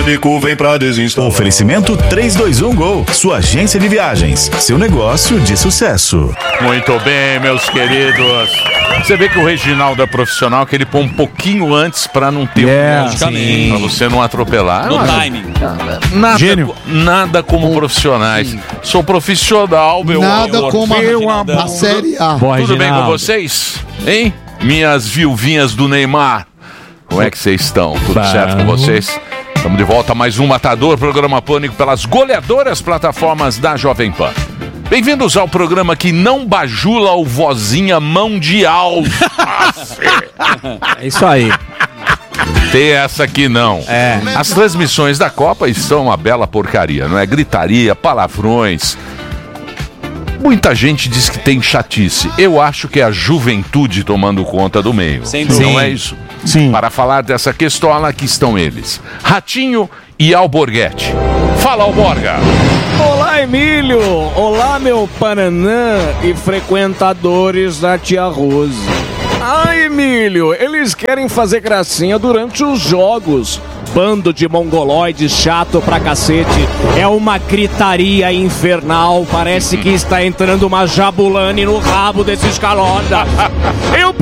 Pânico vem pra desinstalar. Oferecimento 321 Gol, sua agência de viagens, seu negócio de sucesso. Muito bem, meus queridos. Você vê que o Reginaldo é profissional, que ele põe um pouquinho antes pra não ter pra você não atropelar. No timing. Nada como profissionais. Sou profissional, meu Nada amor. como a Série A. Tudo bem com vocês? Hein? Minhas viuvinhas do Neymar. Como é que vocês estão? Tudo certo com vocês? Estamos de volta a mais um Matador, programa Pânico pelas goleadoras plataformas da Jovem Pan. Bem-vindos ao programa que não bajula o vozinha mundial. É isso aí. Tem essa aqui não. As transmissões da Copa estão uma bela porcaria, não é? Gritaria, palavrões. Muita gente diz que tem chatice. Eu acho que é a juventude tomando conta do meio. Não é isso? Sim. Para falar dessa questão, aqui estão eles. Ratinho e Alborguete. Fala, Alborga! Olá, Emílio! Olá, meu Paranã e frequentadores da Tia Rose. Emílio, eles querem fazer gracinha durante os jogos. Bando de mongoloide chato pra cacete. É uma gritaria infernal. Parece que está entrando uma jabulane no rabo desses calodas. Eu